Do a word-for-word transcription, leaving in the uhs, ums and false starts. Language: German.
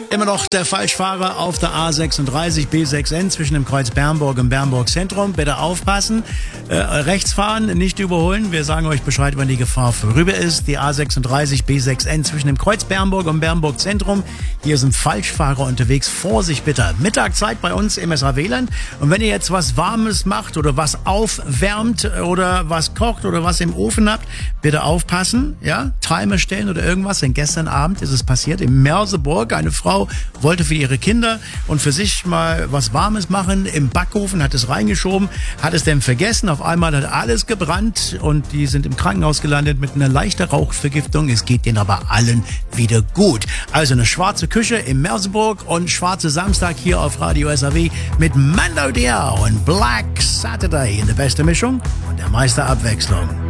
Immer noch der Falschfahrer auf der A sechsunddreißig B sechs N zwischen dem Kreuz Bernburg und Bernburg Zentrum. Bitte aufpassen, äh, rechts fahren, nicht überholen. Wir sagen euch Bescheid, wenn die Gefahr vorüber ist. Die A sechsunddreißig B sechs N zwischen dem Kreuz Bernburg und Bernburg Zentrum. Hier sind Falschfahrer unterwegs. Vorsicht bitte. Mittagszeit bei uns im S H W-Land. Und wenn ihr jetzt was Warmes macht oder was aufwärmt oder was kocht oder was im Ofen habt, bitte aufpassen. Ja, Timer stellen oder irgendwas. Denn gestern Abend ist es passiert in Merseburg. Eine Frau wollte für ihre Kinder und für sich mal was Warmes machen im Backofen, hat es reingeschoben, hat es dann vergessen. Auf einmal hat alles gebrannt und die sind im Krankenhaus gelandet mit einer leichten Rauchvergiftung. Es geht denen aber allen wieder gut. Also eine schwarze Küche in Merseburg und schwarze Samstag hier auf Radio S R W mit Mando Diao und Black Saturday in der besten Mischung und der meiste Abwechslung.